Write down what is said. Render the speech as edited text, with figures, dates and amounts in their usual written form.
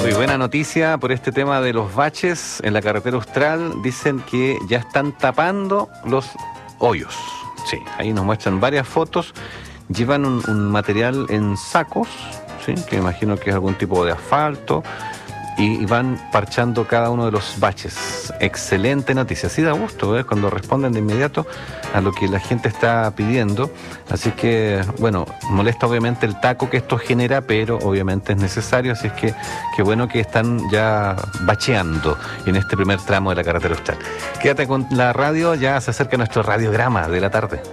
Muy buena noticia por este tema de los baches en la carretera austral. Dicen que ya están tapando los hoyos. Sí, ahí nos muestran varias fotos. Llevan un material en sacos, ¿sí? Que imagino que es algún tipo de asfalto. Y van parchando cada uno de los baches. Excelente noticia. Sí da gusto, ¿eh? Cuando responden de inmediato a lo que la gente está pidiendo. Así que, bueno, molesta obviamente el taco que esto genera, pero obviamente es necesario. Así es que qué bueno que están ya bacheando en este primer tramo de la carretera austral. Quédate con la radio, ya se acerca nuestro radiograma de la tarde.